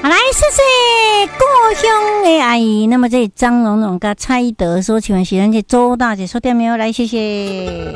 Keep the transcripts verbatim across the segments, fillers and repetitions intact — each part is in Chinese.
好，来谢谢故乡的阿姨。那么这张蓉蓉跟蔡德所请问是咱这周大姐说点没有？来，谢谢。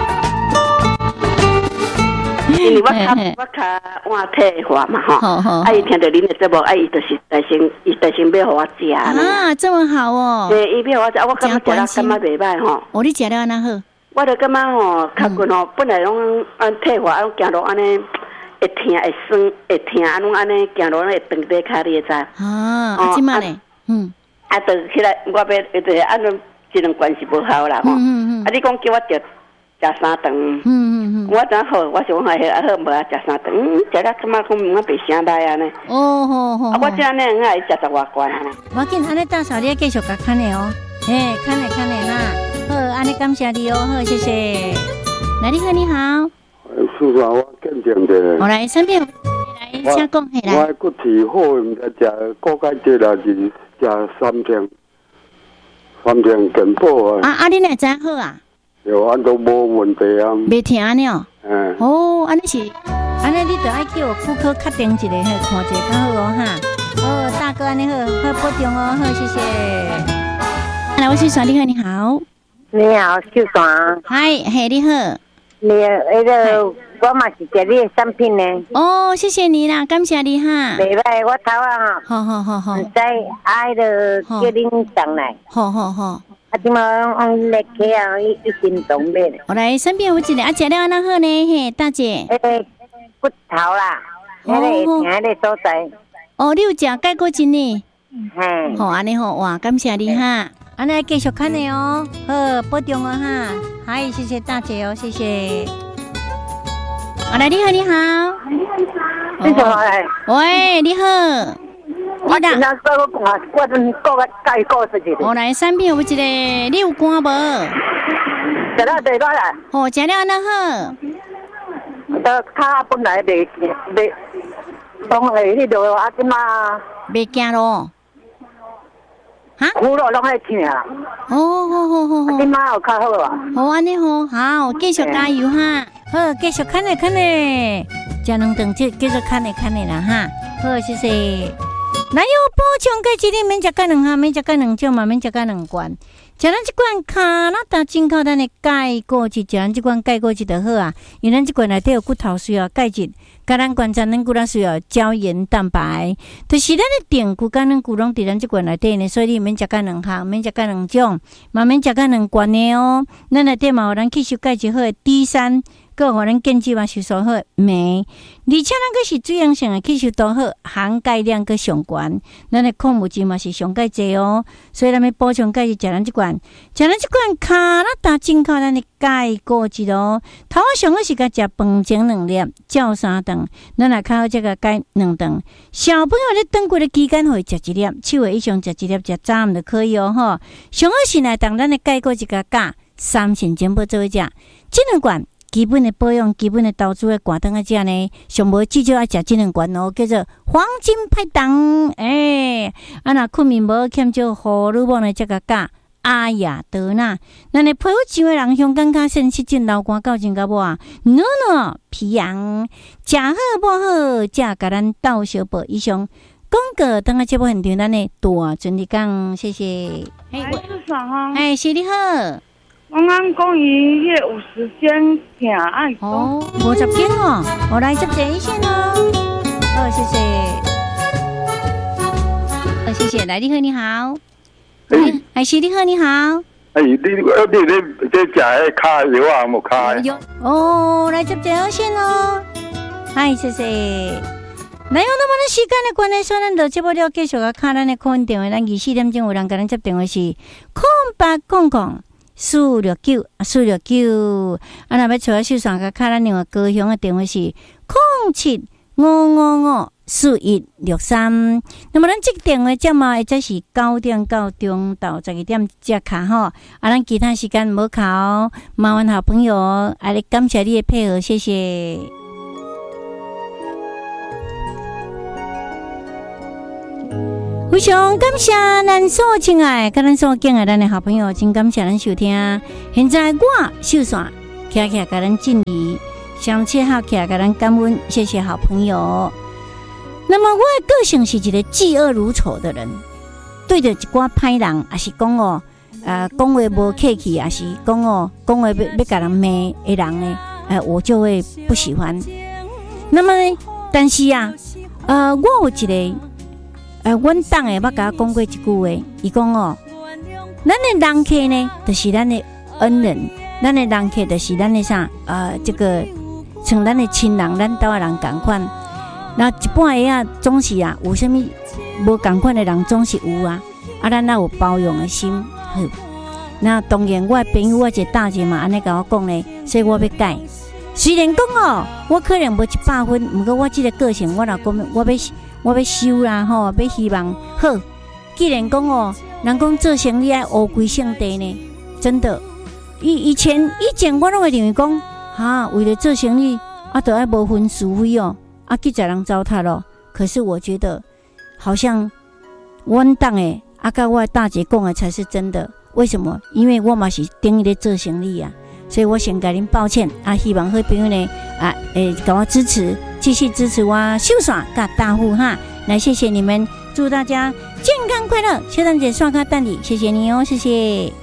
因为我较我较晚退化嘛吼，啊伊听到恁的节目，啊伊就是担心，伊担心要互我食啊，这么好哦。 对，伊要我食，我感觉食了感觉袂歹吼。 哦，你食了安那好？ 我就感觉吼，脚骨吼本来拢按退化，啊行路安尼会疼会酸会疼，啊拢安尼行路会长短脚，你会知？ 啊，啊即马咧，嗯， 啊，就起来我要就是按照这两关系不好啦吼。嗯嗯嗯。啊，你讲叫我食。食三顿，嗯嗯嗯，我真好，我想讲还好，无啊食三顿，嗯，食了感觉讲我白声来安尼。哦吼吼，啊，我这样呢，我爱食十外罐安尼。 我紧安尼大嫂，你继续甲看的哦，嘿，看的看的啦，好，安尼感谢你哦，好，谢谢。来，你好，你好。 叔叔，我见证的。 我来身边，来请讲起来。 我骨体好，毋该食高钙质啦，是食三片，三片健保啊。 啊啊，你哪知好啊？ 有安都无问题啊， 袂疼呢。 嗯。 哦，安尼是，安尼你着爱叫妇科确定一下，嘿，看一下较好哦哈。哦，大哥安尼好，好保重哦，好，谢谢。来，我秀爽，你好，你好。 你好，秀爽。 嗨，嘿，你好。 你那个我嘛是食你的产品呢。 哦，谢谢你啦，感谢你哈。 袂歹，我头啊， 好好好好。 唔知爱着叫恁上来。 好好好。 啊，即马on来客啊，一一心动咧。 我来身边有一个啊，食了安那好呢？嘿，大姐。 诶，骨头啦，迄个会疼迄个所在。 哦，你有食钙骨精呢？ 嘿。 好，安尼好哇，感谢你哈。安尼继续看的哦，好，保重哦哈。嗨，谢谢大姐哦，谢谢。好来，你好，你好。 你好。来。 喂，你好。 我今仔说我讲，我真讲个介故事一个。 我来三边有一个，你有肝无？ 食了第多啦？ 哦，食了安那好。 都脚本来袂袂，当下迄度啊，即马袂惊咯。哈？ 骨头拢爱疼啊。 哦，好好好好。 即马有较好啊。 好安尼好，好继续加油哈。好，继续看咧看咧，食两顿就继续看咧看咧啦哈。好，谢谢。哪有补充钙质？你免食钙两下，免食钙两种嘛，免食钙两罐。食咱这罐卡那达真靠咱的钙骨质，食咱这罐钙骨质就好啊。因为咱这罐内底有骨头需要钙质，甲咱观察咱骨头需要胶原蛋白，就是咱的电骨甲咱骨拢伫咱这罐内底呢，所以你免食钙两项，免食钙两种，嘛免食钙两罐的哦。咱内底嘛有咱吸收钙质好的 D 三。个互咱建基嘛吸收好镁，而且咱个是水溶性的吸收都好，含钙量个上悬，咱的矿物质嘛是上钙济哦，所以咱要补充钙质，食咱这罐，食咱这罐卡拉达真靠咱的钙骨质哦。头仔上好是甲食饭前两粒，照三顿，咱来较好这个钙两顿。小朋友咧长过的期间会食一粒，七岁以上食一粒，食早暗就可以哦吼。上好是来当咱的钙骨质甲钾三成全部做伙食，这两罐。基本的保养、基本的投资的挂灯啊，这呢，上无至少要食这两罐哦，叫做黄金拍档。诶、欸，啊那困眠无欠少荷尔蒙的这个钾阿雅德纳，咱的皮肤上的人香感较sen湿疹、流汗、到真甲无啊，暖暖皮痒，食好无好，食甲咱斗小宝以上。广告等下节目现场，咱的大尊你讲，谢谢。 哎，是啥哈？ 哎，是你好。 我啱讲伊迄有时间听爱哦，五十天哦，我来接这一线哦。哦，谢谢。哦，谢谢。来，你好，你好。哎，哎，是你好，你好。 哎，你你你你这食的卡药啊，冇卡的。 哦，来接这一线哦。哎，谢谢。来，有那么多时间的关系，所以咱就节目了继续个看咱的空运电话，咱二四点钟有人甲咱接电话是空八空空。四六九四六九，啊！若要找我秀爽个卡咱另外高雄的电话是零七五五五四一六三。那么咱这个电话节目会则是九点到中到十二点才卡吼，啊！咱其他时间无卡哦，麻烦好朋友哦，啊！你感谢你的配合，谢谢。非常感谢咱所亲爱、甲咱所敬爱咱的好朋友，真感谢咱收听。现在我秀爽徛徛甲咱敬礼，相切好徛甲咱感恩，谢谢好朋友。 那么我的个性是一个嫉恶如仇的人，对着一寡歹人，也是讲哦，呃，讲话无客气，也是讲哦，讲话要要甲人骂的人呢，呃，我就会不喜欢。那么，但是啊，呃，我有一个，呃，阮党的，我甲我讲过一句话，伊讲哦，咱的人客呢，就是咱的恩人，咱的人客就是咱的啥，呃，这个像咱的亲人，咱兜的人共款。那一般个啊，总是啊，有啥物无共款的人总是有啊，啊，咱哪有包容的心？好，那当然，我的朋友我一个大姐嘛，安尼甲我讲咧，所以我要改。虽然讲哦，我可能无一百分，不过我这个个性，我若讲我要我要修啦吼，要希望好。既然讲哦，人讲做生意爱乌龟性地呢，真的，以以前以前我拢会认为讲，哈，为了做生意啊，都爱无分是非哦。啊，去在人糟蹋咯。可是我觉得，好像阮党诶，啊，甲我大姐讲的才是真的。为什么？因为我嘛是等于咧做生意啊，所以我先甲恁抱歉啊。希望好朋友呢，啊，诶，给我支持，继续支持我秀耍甲大户哈。来，谢谢你们，祝大家健康快乐。秀丹姐刷卡蛋里，谢谢你哦，谢谢。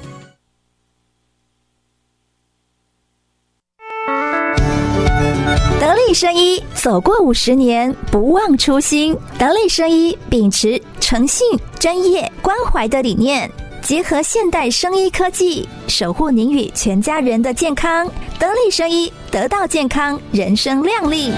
得力生医走过五十年，不忘初心。得力生医秉持诚信、专业、关怀的理念，结合现代生医科技，守护您与全家人的健康。得力生医，得到健康，人生亮丽。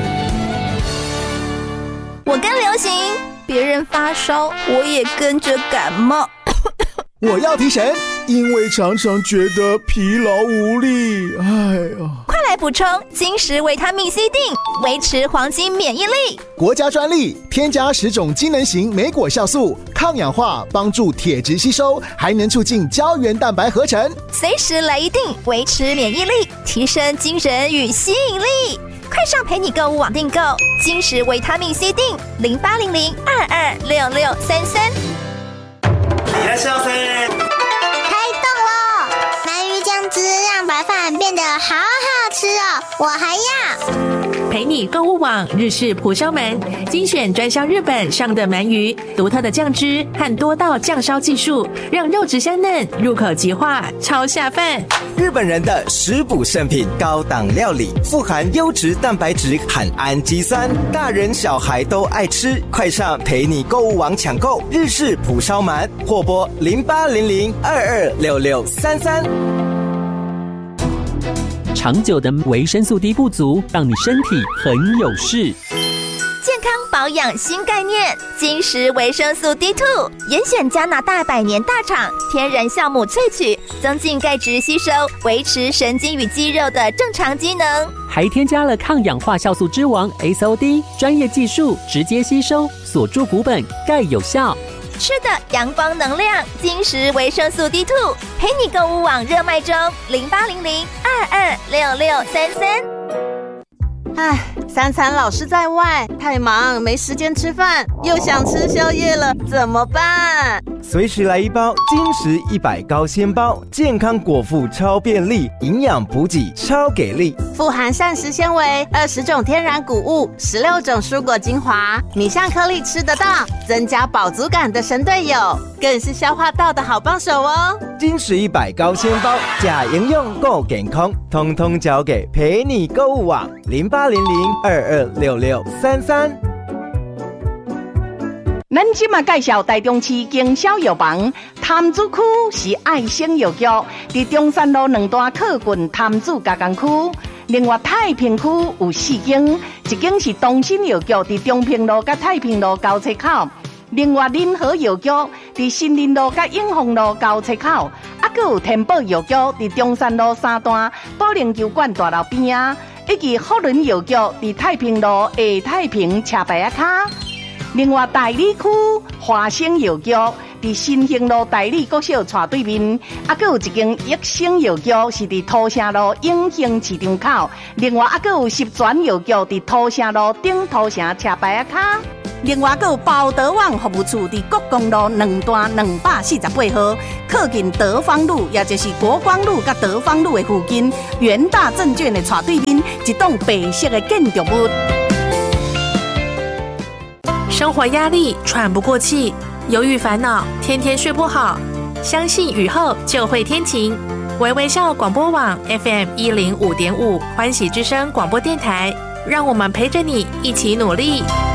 我跟流行，别人发烧，我也跟着感冒。 我要提神，因为常常觉得疲劳无力。哎呀， 快来补充金石维他命 C 锭，维持黄金免疫力。 国家专利，添加十种机能型莓果酵素，抗氧化，帮助铁质吸收，还能促进胶原蛋白合成。 随时来一锭，维持免疫力，提升精神与吸引力。快上陪你购物网订购金石维他命 C 锭，零八零零二二六六三三。 いらっしゃいませ。 开动了！鳗鱼酱汁让白饭变得好好吃哦，我还要。 陪你购物网日式蒲烧鳗，精选专销日本上的鳗鱼，独特的酱汁和多道酱烧技术，让肉质香嫩，入口即化，超下饭。 日本人的食补圣品，高档料理，富含优质蛋白质和氨基酸，大人小孩都爱吃。快上陪你购物网抢购日式蒲烧鳗，或拨零八零零二二六六三三。 长久的维生素 D 不足，让你身体很有事。 健康保养新概念，金石维生素 D 二 严选加拿大百年大厂天然酵母萃取，增进钙质吸收，维持神经与肌肉的正常机能， 还添加了抗氧化酵素之王 S O D， 专业技术直接吸收，锁住骨本，钙有效。 吃的阳光能量，金石维生素 D 二 陪你购物网热卖中，零八零零二二六六三三。 唉，三餐老是在外，太忙没时间吃饭，又想吃宵夜了，怎么办？ 随时来一包金石一百高纤包，健康果腹超便利，营养补给超给力， 富含膳食纤维、二十种天然谷物、十六种蔬果精华，米香颗粒吃得到，增加饱足感的神队友，更是消化道的好帮手哦。 金石一百高纤包，假营养够健康，通通交给陪你购物网零八零零二二六六三三。 咱今嘛介绍台中市经销药房，潭子区是爱生药局，伫中山路两大客运潭子加工区。另外太平区有四间，一间是东新药局，伫中平路甲太平路交叉口；另外林和药局伫新林路甲永丰路交叉口，啊，阁有天宝药局伫中山路三段保龄球馆大楼边啊，以及福伦药局伫太平路下太平车牌卡。另外大理区华生药局伫新兴路大理国小斜对面，啊，阁有一间益生药局是伫土城路永兴市场口。另外啊，阁有十全药局伫土城路顶土城车牌卡。另外，还有包德旺服务处伫国公路两段两百四十八号，靠近德芳路，也就是国光路甲德芳路的附近，元大证券的斜对面，一栋白色的建筑物。 生活压力喘不过气，忧郁烦恼，天天睡不好。相信雨后就会天晴。微微笑广播网 F M 一零五点五欢喜之声广播电台，让我们陪着你一起努力。